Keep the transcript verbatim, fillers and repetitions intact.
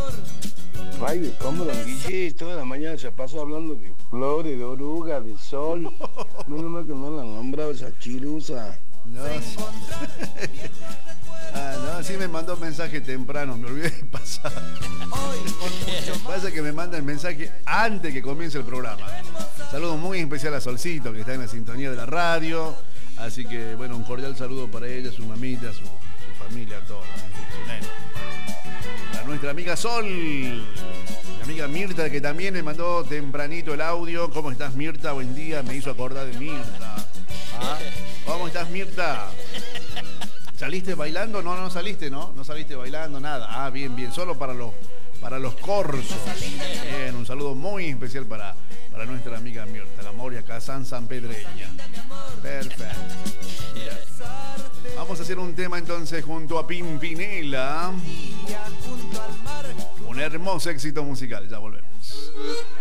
Ay, ¿cómo don Guille? Toda la mañana se pasa hablando de flores, de oruga, de sol. Menos mal que no la han nombrado esa chirusa. No, sí. Ah, no, sí me mandó un mensaje temprano, me olvidé de pasar. Pasa que me manda el mensaje antes que comience el programa. Saludo muy especial a Solcito, que está en la sintonía de la radio. Así que, bueno, un cordial saludo para ella, su mamita, su, su familia, todo. A nuestra amiga Sol, mi amiga Mirta, que también me mandó tempranito el audio. ¿Cómo estás, Mirta? Buen día, me hizo acordar de Mirta. ¿Ah? ¿Cómo estás, Mirta? ¿Saliste bailando? No, no saliste, ¿no? No saliste bailando, nada. Ah, bien, bien, solo para los, para los corsos. Bien, un saludo muy especial para, para nuestra amiga Mirta, la Moria Kazán Sanpedreña. Perfecto. Vamos a hacer un tema entonces junto a Pimpinela. Un hermoso éxito musical, ya volvemos.